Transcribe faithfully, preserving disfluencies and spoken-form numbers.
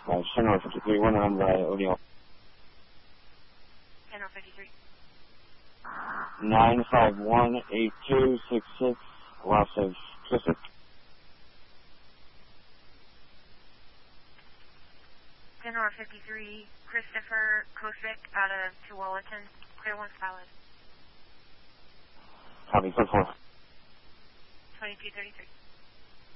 Uh, Center fifty-three, one on by O'Neill. Center fifty-three. nine five one eight two six six, loss of Kissick. Center fifty-three, Christopher Kosick out of Tualatin, clear one solid. Copy, four four. twenty-two thirty-three.